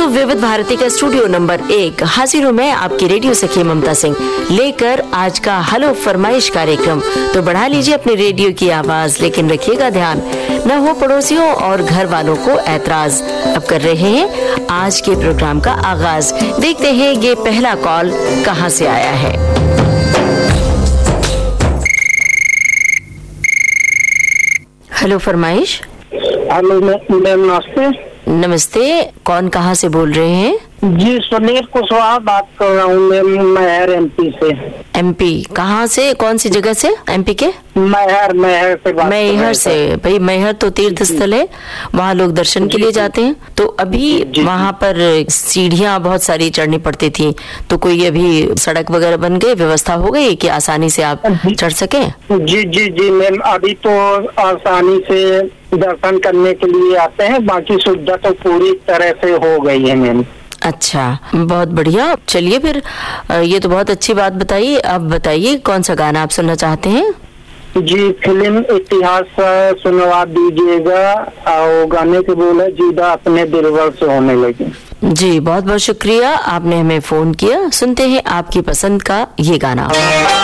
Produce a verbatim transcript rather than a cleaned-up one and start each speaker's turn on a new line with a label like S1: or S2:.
S1: विविध भारती का studio number एक हाजिर हूँ मैं, आपकी रेडियो सखी ममता सिंह, लेकर आज का हेलो फरमाइश कार्यक्रम। तो बढ़ा लीजिए अपनी रेडियो की आवाज, लेकिन रखिएगा ध्यान न हो पड़ोसियों और घर वालों को ऐतराज। अब कर रहे हैं आज के प्रोग्राम का आगाज। देखते हैं ये पहला कॉल कहाँ से आया है। हेलो फरमाइश।
S2: हेलो मैम, नमस्ते।
S1: नमस्ते, कौन कहाँ से बोल रहे हैं?
S2: जी सुनील कुशवाहा बात कर रहा हूँ मैम, मैहर एमपी से।
S1: एमपी कहाँ से, कौन सी जगह से? एमपी के
S2: मैहर मैहर से बात
S1: मैहर से। भाई मैहर तो तीर्थ स्थल है, वहाँ लोग दर्शन के लिए जाते हैं। तो अभी वहाँ पर सीढ़ियाँ बहुत सारी चढ़नी पड़ती थी, तो कोई अभी सड़क वगैरह बन गई, व्यवस्था हो गई कि आसानी से आप चढ़ सके?
S2: जी जी जी मैम, अभी तो आसानी से दर्शन करने के लिए आते हैं, बाकी सुविधा तो पूरी तरह से हो गई है मैम।
S1: अच्छा, बहुत बढ़िया। चलिए फिर, ये तो बहुत अच्छी बात बताइए। अब बताइए कौन सा गाना आप सुनना चाहते हैं?
S2: जी फिल्म इतिहास सुनवा दीजिएगा, और गाने के बोले जुदा अपने दिलवर से होने लगे।
S1: जी बहुत बहुत शुक्रिया, आपने हमें फोन किया। सुनते हैं आपकी पसंद का ये गाना।